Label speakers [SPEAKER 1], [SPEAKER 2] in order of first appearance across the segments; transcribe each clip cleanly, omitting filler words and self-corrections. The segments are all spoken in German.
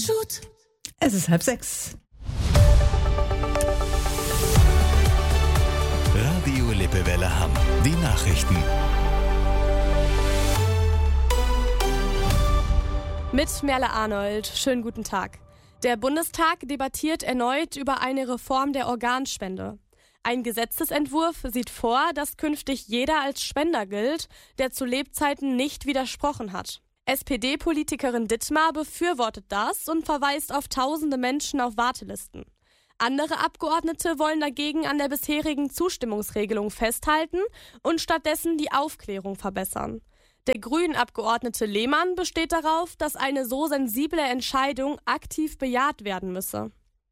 [SPEAKER 1] Shoot.
[SPEAKER 2] Es ist 5:30.
[SPEAKER 3] Radio Lippewelle Hamm. Die Nachrichten.
[SPEAKER 4] Mit Merle Arnold. Schönen guten Tag. Der Bundestag debattiert erneut über eine Reform der Organspende. Ein Gesetzesentwurf sieht vor, dass künftig jeder als Spender gilt, der zu Lebzeiten nicht widersprochen hat. SPD-Politikerin Dittmar befürwortet das und verweist auf tausende Menschen auf Wartelisten. Andere Abgeordnete wollen dagegen an der bisherigen Zustimmungsregelung festhalten und stattdessen die Aufklärung verbessern. Der Grünen-Abgeordnete Lehmann besteht darauf, dass eine so sensible Entscheidung aktiv bejaht werden müsse.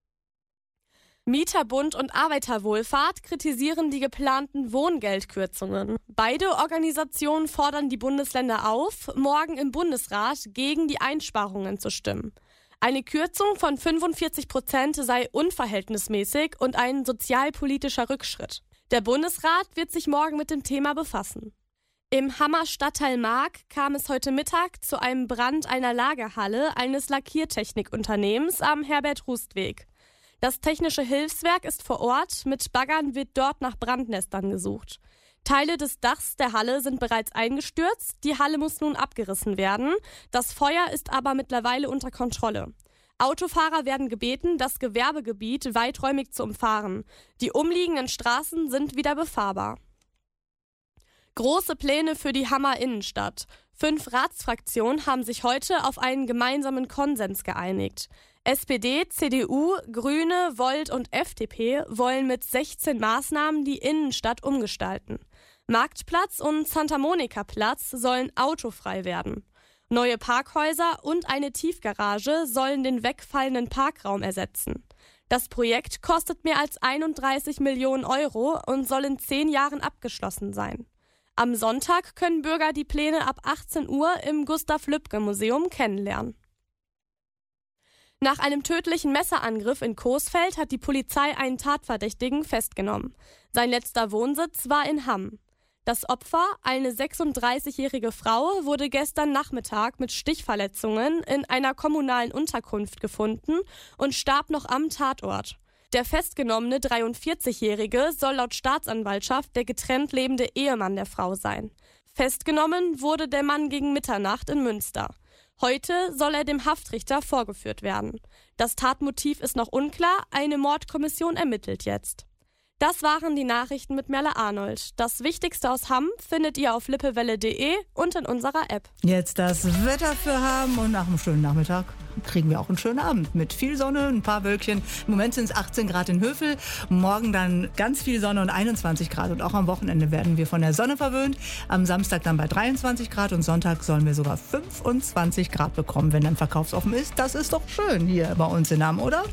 [SPEAKER 4] Mieterbund und Arbeiterwohlfahrt kritisieren die geplanten Wohngeldkürzungen. Beide Organisationen fordern die Bundesländer auf, morgen im Bundesrat gegen die Einsparungen zu stimmen. Eine Kürzung von 45% sei unverhältnismäßig und ein sozialpolitischer Rückschritt. Der Bundesrat wird sich morgen mit dem Thema befassen. Im Hammer Stadtteil Mark kam es heute Mittag zu einem Brand einer Lagerhalle eines Lackiertechnikunternehmens am Herbert-Rust-Weg. Das technische Hilfswerk ist vor Ort, mit Baggern wird dort nach Brandnestern gesucht. Teile des Dachs der Halle sind bereits eingestürzt, die Halle muss nun abgerissen werden. Das Feuer ist aber mittlerweile unter Kontrolle. Autofahrer werden gebeten, das Gewerbegebiet weiträumig zu umfahren. Die umliegenden Straßen sind wieder befahrbar. Große Pläne für die Hammer Innenstadt. 5 Ratsfraktionen haben sich heute auf einen gemeinsamen Konsens geeinigt. SPD, CDU, Grüne, Volt und FDP wollen mit 16 Maßnahmen die Innenstadt umgestalten. Marktplatz und Santa Monica Platz sollen autofrei werden. Neue Parkhäuser und eine Tiefgarage sollen den wegfallenden Parkraum ersetzen. Das Projekt kostet mehr als 31 Millionen Euro und soll in 10 Jahren abgeschlossen sein. Am Sonntag können Bürger die Pläne ab 18 Uhr im Gustav-Lübcke-Museum kennenlernen. Nach einem tödlichen Messerangriff in Coesfeld hat die Polizei einen Tatverdächtigen festgenommen. Sein letzter Wohnsitz war in Hamm. Das Opfer, eine 36-jährige Frau, wurde gestern Nachmittag mit Stichverletzungen in einer kommunalen Unterkunft gefunden und starb noch am Tatort. Der festgenommene 43-Jährige soll laut Staatsanwaltschaft der getrennt lebende Ehemann der Frau sein. Festgenommen wurde der Mann gegen Mitternacht in Münster. Heute soll er dem Haftrichter vorgeführt werden. Das Tatmotiv ist noch unklar, eine Mordkommission ermittelt jetzt. Das waren die Nachrichten mit Merle Arnold. Das Wichtigste aus Hamm findet ihr auf lippewelle.de und in unserer App.
[SPEAKER 2] Jetzt das Wetter für Hamm und nach einem schönen Nachmittag kriegen wir auch einen schönen Abend mit viel Sonne, ein paar Wölkchen. Im Moment sind es 18 Grad in Hövel, morgen dann ganz viel Sonne und 21 Grad. Und auch am Wochenende werden wir von der Sonne verwöhnt. Am Samstag dann bei 23 Grad und Sonntag sollen wir sogar 25 Grad bekommen, wenn dann verkaufsoffen ist. Das ist doch schön hier bei uns in Hamm, oder?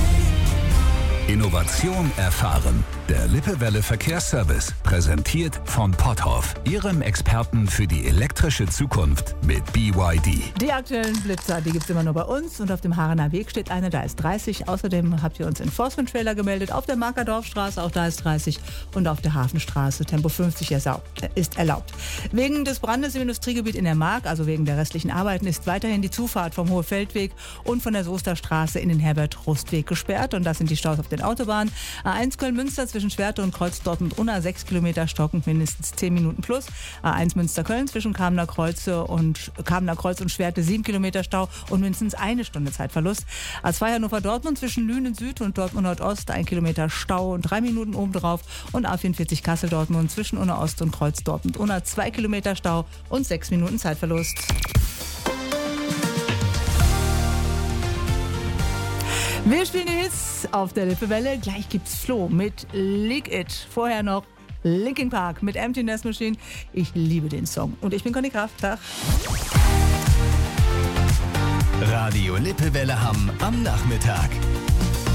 [SPEAKER 3] Innovation erfahren. Der Lippewelle Verkehrsservice, präsentiert von Potthoff, Ihrem Experten für die elektrische Zukunft mit BYD.
[SPEAKER 2] Die aktuellen Blitzer, die gibt es immer nur bei uns. Und auf dem Haarener Weg steht eine, da ist 30. Außerdem habt ihr uns Enforcement Trailer gemeldet. Auf der Markerdorfstraße, auch da ist 30. Und auf der Hafenstraße, Tempo 50 ist erlaubt. Wegen des Brandes im Industriegebiet in der Mark, also wegen der restlichen Arbeiten, ist weiterhin die Zufahrt vom Hohefeldweg und von der Soesterstraße in den Herbert-Rust-Weg gesperrt. Und das sind die Staus auf den Autobahnen. A1 Köln-Münster zwischen Schwerte und Kreuz Dortmund-Unna 6 Kilometer stockend, mindestens 10 Minuten plus. A1 Münster-Köln zwischen Kamener Kreuz und Schwerte 7 Kilometer Stau und mindestens 1 Stunde Zeitverlust. A2 Hannover-Dortmund zwischen Lünen Süd und Dortmund Nordost 1 Kilometer Stau und 3 Minuten obendrauf. Und A44 Kassel-Dortmund zwischen Unna Ost und Kreuz Dortmund-Unna 2 Kilometer Stau und 6 Minuten Zeitverlust. Wir spielen die Hits auf der Lippewelle. Gleich gibt's Flo mit Lick It. Vorher noch Linkin Park mit Empty Nest Machine. Ich liebe den Song. Und ich bin Conny Kraft. Tag.
[SPEAKER 3] Radio Lippewelle Hamm am Nachmittag.